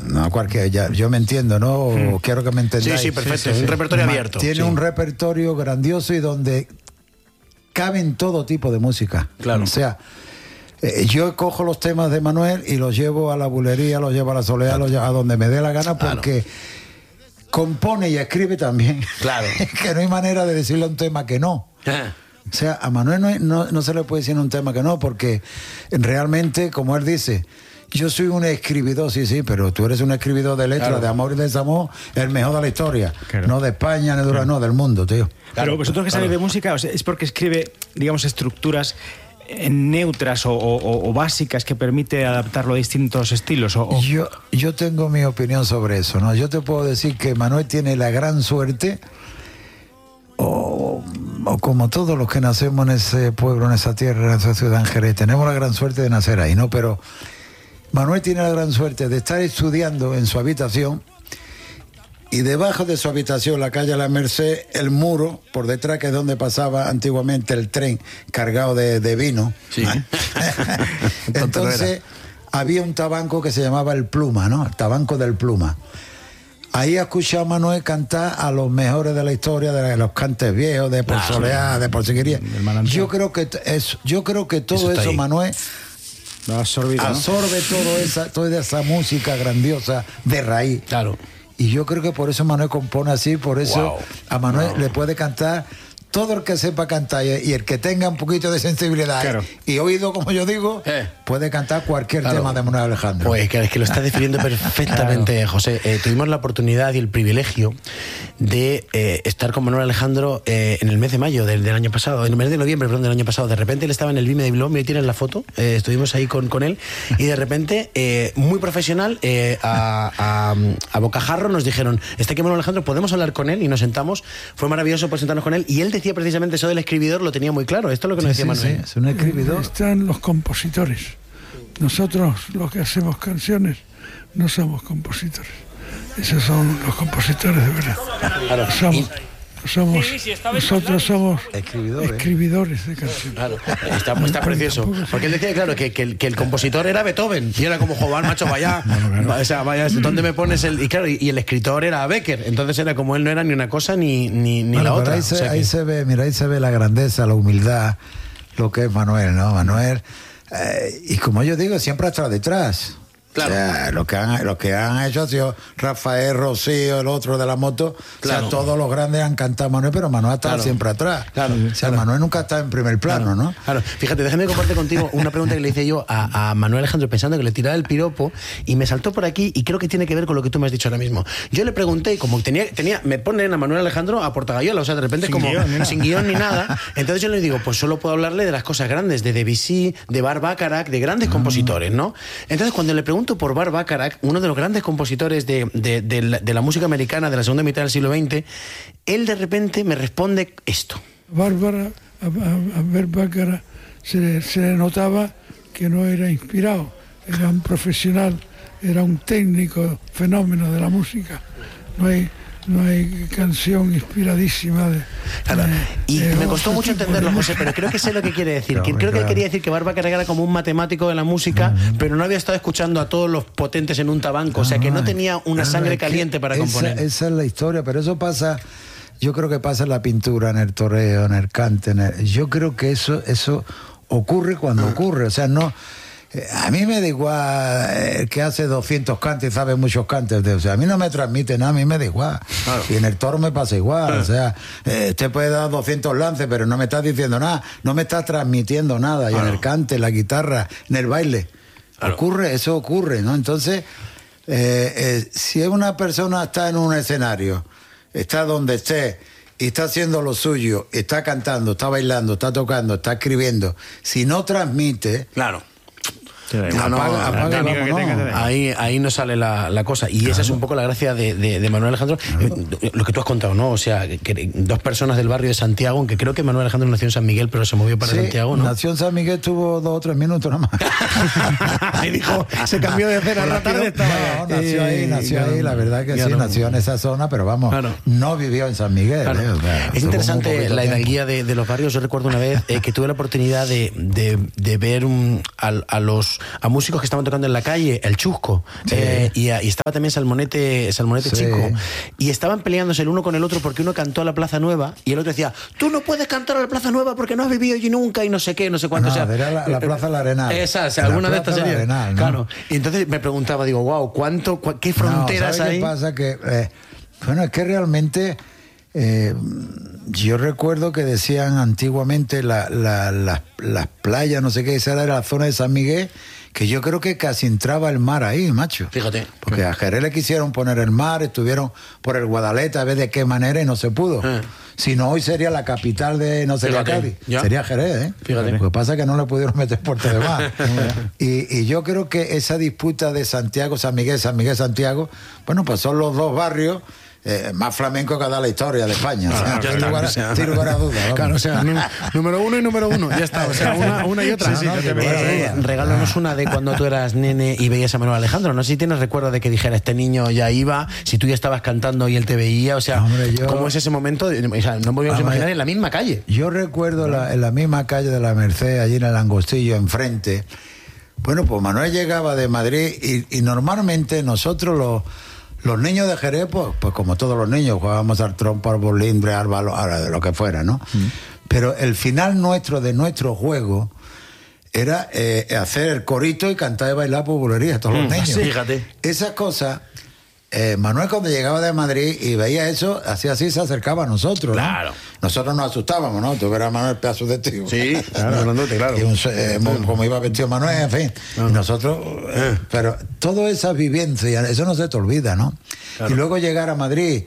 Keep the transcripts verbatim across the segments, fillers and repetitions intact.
no cualquiera, ya, yo me entiendo, ¿no? Mm. Quiero que me entendáis. Sí, sí, perfecto, sí, sí, un repertorio abierto. Tiene sí. un repertorio grandioso y donde caben todo tipo de música. Claro. O sea, eh, yo cojo los temas de Manuel y los llevo a la bulería, los llevo a la soledad, claro. los llevo a donde me dé la gana, porque claro. compone y escribe también. Claro. Que no hay manera de decirle a un tema que no. Ah. O sea, a Manuel no, no, no se le puede decir un tema que no, porque realmente, como él dice, yo soy un escribidor, sí, sí, pero tú eres un escribidor de letras, claro. de amor y de desamor, el mejor de la historia. Claro. No de España, ni de claro. no, del mundo, tío. Claro, pero vosotros que sabéis claro. de música, o sea, es porque escribe, digamos, estructuras neutras o, o, o básicas que permite adaptarlo a distintos estilos. O, o... Yo, yo tengo mi opinión sobre eso, ¿no? Yo te puedo decir que Manuel tiene la gran suerte, o, o como todos los que nacemos en ese pueblo, en esa tierra, en esa ciudad, en Jerez, tenemos la gran suerte de nacer ahí, ¿no? Pero Manuel tiene la gran suerte de estar estudiando en su habitación y debajo de su habitación, la calle La Merced, el muro, por detrás, que es donde pasaba antiguamente el tren cargado de, de vino. Sí. Entonces, había un tabanco que se llamaba El Pluma, ¿no? El tabanco del Pluma. Ahí ha escuchado a Manuel cantar a los mejores de la historia, de los cantes viejos, de por claro. soleá, de por seguiría. Yo creo que eso, yo creo que todo eso, eso Manuel, lo absorbido, absorbe ¿no? todo esa, toda esa música grandiosa de raíz. Claro. Y yo creo que por eso Manuel compone así, por eso wow. a Manuel wow. le puede cantar todo el que sepa cantar y el que tenga un poquito de sensibilidad claro. y oído, como yo digo, eh. puede cantar cualquier claro. tema de Manuel Alejandro. Pues es que lo está definiendo perfectamente, claro. José. Eh, tuvimos la oportunidad y el privilegio de eh, estar con Manuel Alejandro eh, en el mes de mayo del, del año pasado, en el mes de noviembre, perdón, del año pasado. De repente él estaba en el Vime de Bilbao, me tienen la foto, eh, estuvimos ahí con, con él y de repente, eh, muy profesional, eh, a, a, a bocajarro nos dijeron, está aquí Manuel Alejandro, podemos hablar con él, y nos sentamos. Fue maravilloso presentarnos con él y él decía precisamente eso del escribidor, lo tenía muy claro. Esto es lo que nos sí, decía sí, Manuel. Sí, es un escribidor. Están los compositores. Nosotros, los que hacemos canciones, no somos compositores. Esos son los compositores de verdad. Claro. Somos, y... somos, nosotros somos escribidores, escribidores de canciones. Claro, está, está precioso. Porque él decía, claro, que, que, el, que el compositor era Beethoven. Y era como, joder, macho, vaya, no, no, no. O sea, vaya, ¿dónde me pones el...? Y claro, y, y el escritor era Becker. Entonces era como él no era ni una cosa ni, ni, ni bueno, la otra. Ahí, se, o sea ahí que... se ve, mira, ahí se ve la grandeza, la humildad, lo que es Manuel, ¿no? Manuel, eh, y como yo digo, siempre ha estado detrás. Claro. O sea, lo que han, lo que han hecho ha sido Rafael, Rocío, el otro de la moto. Claro. O sea, todos los grandes han cantado a Manuel, pero Manuel ha estado claro. siempre atrás. Claro. O sea, claro. Manuel nunca está en primer plano, claro. ¿no? Claro. Fíjate, déjame compartir contigo una pregunta que le hice yo a, a Manuel Alejandro pensando que le tiraba el piropo y me saltó por aquí y creo que tiene que ver con lo que tú me has dicho ahora mismo. Yo le pregunté y como tenía, tenía me ponen a Manuel Alejandro a Portagayola, o sea, de repente sin como guión, sin guión ni nada. Entonces yo le digo, pues solo puedo hablarle de las cosas grandes, de Debussy, de Bart Bacharach, de grandes ah. compositores, ¿no? Entonces cuando le pregunto por Bart Bacharach, uno de los grandes compositores de, de, de, la, de la música americana de la segunda mitad del siglo veinte, él de repente me responde esto. Bárbara, a, a, a Bart Bacharach se, se le notaba que no era inspirado, era un profesional, era un técnico fenómeno de la música. No hay... No hay canción inspiradísima de... Claro. de y de me costó mucho entenderlo, José, pero creo que sé lo que quiere decir. Claro, creo claro. que él quería decir que Bart Bacharach era como un matemático de la música, uh-huh. pero no había estado escuchando a todos los potentes en un tabanco, uh-huh. o sea que no tenía una sangre caliente para esa, componer. Esa es la historia, pero eso pasa... Yo creo que pasa en la pintura, en el toreo, en el cante. En el, yo creo que eso, eso ocurre cuando uh-huh. ocurre, o sea, no... A mí me da igual el que hace doscientos cantes y sabe muchos cantes. O sea, a mí no me transmite nada, a mí me da igual. Claro. Y en el toro me pasa igual. Claro. O sea, eh, usted puede dar doscientos lances, pero no me está diciendo nada. No me está transmitiendo nada. Y claro. en el cante, en la guitarra, en el baile. Claro. Ocurre, eso ocurre, ¿no? Entonces, eh, eh, si una persona está en un escenario, está donde esté, y está haciendo lo suyo, está cantando, está bailando, está tocando, está escribiendo, si no transmite... Claro. No, no, apaga, apaga, vamos, que tenga, no. ahí, ahí no sale la, la cosa. Y claro. esa es un poco la gracia de, de, de Manuel Alejandro. Claro. Lo que tú has contado, ¿no? O sea, que, que dos personas del barrio de Santiago, aunque creo que Manuel Alejandro nació en San Miguel, pero se movió para sí, Santiago, ¿no? Nació en San Miguel, tuvo dos o tres minutos nada más. Ahí dijo, se cambió de cena a la tarde. Estaba no, nació ahí, nació claro, ahí, la verdad que sí, no. nació en esa zona, pero vamos, claro. no vivió en San Miguel. Claro. ¿eh? O sea, es interesante la hidalguía de, de los barrios. Yo recuerdo una vez eh, que tuve la oportunidad de, de, de ver un, a, a los a músicos que estaban tocando en la calle, el Chusco, Sí. eh, y, y estaba también Salmonete, Salmonete Sí. Chico, y estaban peleándose el uno con el otro porque uno cantó a la Plaza Nueva y el otro decía, tú no puedes cantar a la Plaza Nueva porque no has vivido allí nunca y no sé qué, no sé cuánto. No, o sea, era la, la Plaza La Arenal. Esa, o sea, La alguna de Plaza estas La sería. Arenal, ¿no? Claro. Y entonces me preguntaba, digo, wow, ¿cuánto, cu- qué fronteras no, ¿sabes hay? qué pasa? Que, eh, bueno, es que realmente eh, yo recuerdo que decían antiguamente la, la, las- las playas, no sé qué, esa era la zona de San Miguel, que yo creo que casi entraba el mar ahí, macho. Fíjate. Porque a Jerez le quisieron poner el mar, estuvieron por el Guadalete a ver de qué manera y no se pudo. Ah. Si no, hoy sería la capital de, no sería Fíjate, Cádiz, ya. sería Jerez, ¿eh? Fíjate. Lo que pasa es que no le pudieron meter puerto de mar. y, y yo creo que esa disputa de Santiago, San Miguel, San Miguel, Santiago, bueno, pues son los dos barrios eh, más flamencos que da la historia de España. O sea, Ah, ya sin está, lugar a- o sea. sin lugar a dudas. vamos. Claro, o sea, nu- número uno y número uno, ya está, o sea, una, una y otra. Sí, sí, no te Eh, lugar a eh, dudas. regálanos una de cuando tú eras nene y veías a Manuel Alejandro. No sé si tienes recuerdo de que dijera, este niño ya iba, si tú ya estabas cantando y él te veía, o sea, Hombre, yo- ¿cómo es ese momento? O sea, no podíamos Hombre, imaginar en la misma calle. Yo recuerdo la- en la misma calle de la Merced, allí en el Angostillo, enfrente. Bueno, pues Manuel llegaba de Madrid y, y normalmente nosotros los, los niños de Jerez, pues, pues como todos los niños, jugábamos al trompo, al bolimbre, al balón, a lo que fuera, ¿no? Mm. Pero el final nuestro de nuestro juego era eh, hacer el corito y cantar y bailar por bulería, todos los Mm, niños. sí, fíjate. Esas cosas, eh, Manuel cuando llegaba de Madrid y veía eso, hacía así, se acercaba a nosotros, ¿no? Claro. Nosotros nos asustábamos, ¿no? Tú verás a Manuel pedazo de tío. Sí, claro, grandote, claro. Y un, eh, mo- como iba vestido Manuel, en fin. Y nosotros, eh, pero toda esa vivencia, eso no se te olvida, ¿no? Y luego llegar a Madrid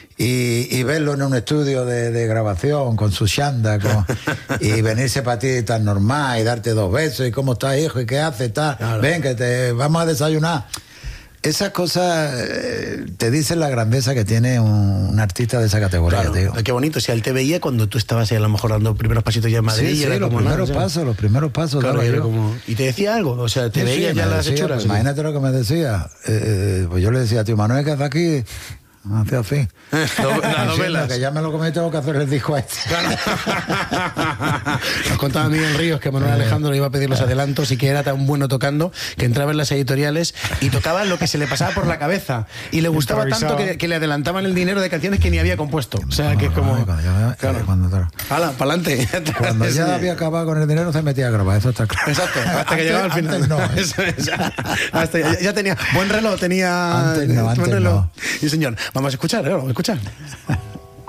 y, y verlo en un estudio de, de grabación con su chanda con, y venirse para ti tan normal y darte dos besos y cómo estás, hijo, y qué haces, tal. Claro. Ven, que te vamos a desayunar. Esas cosas eh, te dicen la grandeza que tiene un, un artista de esa categoría, Claro, tío. qué bonito. Si él te veía cuando tú estabas ahí a lo mejor dando primeros pasitos ya en Madrid. Sí, y sí, era los como nada, primeros o sea, pasos, los primeros pasos. claro, daba y, era yo. como- y te decía algo, o sea, te Sí, veía sí, ya me las decía, hechuras. pues, imagínate lo que me decía. Eh, eh, pues yo le decía, tío Manuel, ¿qué hace aquí? Hacía así. Las Diciendo novelas. que ya me lo comí, tengo que hacer el disco a este. Nos contaba Miguel Ríos que Manuel Alejandro iba a pedir los adelantos y que era tan bueno tocando que entraba en las editoriales y tocaba lo que se le pasaba por la cabeza. Y le gustaba tanto Improvisaba. que, que le adelantaban el dinero de canciones que ni había compuesto. O sea, que es como... Cuando ya, Claro. cuando, ¡Hala, pa'lante! cuando ya había acabado con el dinero, se metía a grabar, eso está claro. Exacto, hasta que Antes- llegaba al final. antes no, ¿eh? Eso es, ya, hasta ya, ya tenía buen reloj, tenía Antes no, buen antes reloj. no. Y señor, vamos a escuchar, ¿eh? Vamos a escuchar.